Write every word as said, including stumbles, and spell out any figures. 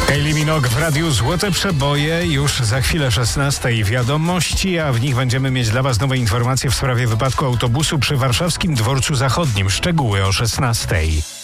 Kylie Minogue w radiu Złote Przeboje. Już za chwilę szesnastej wiadomości, a w nich będziemy mieć dla Was nowe informacje w sprawie wypadku autobusu przy warszawskim Dworcu Zachodnim. Szczegóły o szesnastej.